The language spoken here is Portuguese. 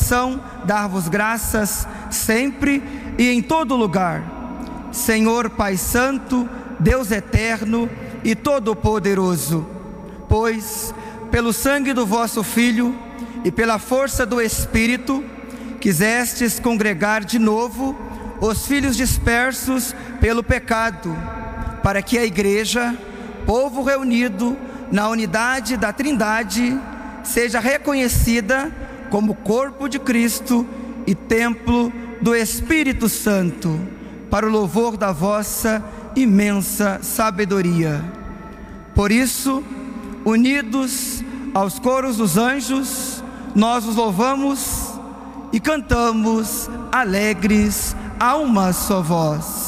coração dar-vos graças sempre e em todo lugar. Senhor Pai Santo, Deus eterno e todo-poderoso, pois, pelo sangue do vosso Filho e pela força do Espírito, quisestes congregar de novo os filhos dispersos pelo pecado, para que a Igreja, povo reunido na unidade da Trindade, seja reconhecida como corpo de Cristo e templo do Espírito Santo, para o louvor da vossa imensa sabedoria. Por isso, unidos aos coros dos anjos, nós os louvamos e cantamos alegres a uma só voz.